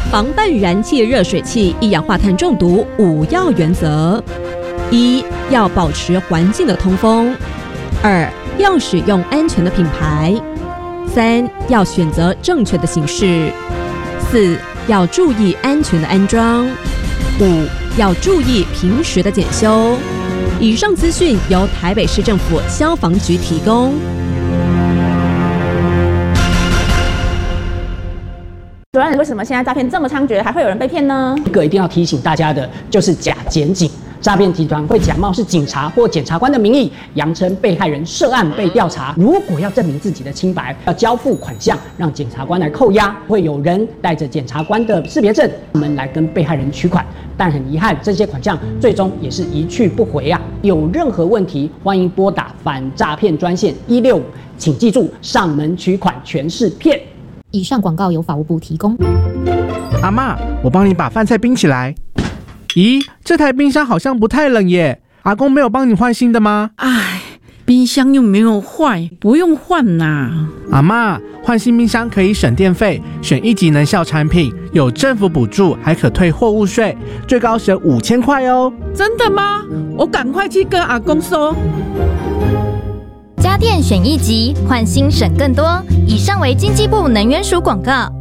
防范燃气热水器一氧化碳中毒5要原则：一、要保持环境的通风；二、要使用安全的品牌；三、要选择正确的形式；四、要注意安全的安装；五、要注意平时的检修。以上资讯由台北市政府消防局提供。 主任，为什么现在诈骗这么猖獗，还会有人被骗呢？ 一个一定要提醒大家的就是假检警。诈骗集团会假冒是警察或检察官的名义，扬称被害人涉案被调查。如果要证明自己的清白，要交付款项让检察官来扣押。会有人带着检察官的识别证来跟被害人取款，但很遗憾，这些款项最终也是一去不回啊！有任何问题，欢迎拨打反诈骗专线165，请记住，上门取款全是骗。 以上广告由法务部提供。 阿嬷，我帮你把饭菜冰起来。咦，这台冰箱好像不太冷耶，阿公没有帮你换新的吗？ 哎，冰箱又没有坏，不用换啦。 阿嬷，换新冰箱可以省电费，选1级能效产品，有政府补助，还可退货物税，最高省5000块哦。 真的吗？我赶快去跟阿公说。 家电选1级，换新省更多。以上为经济部能源署广告。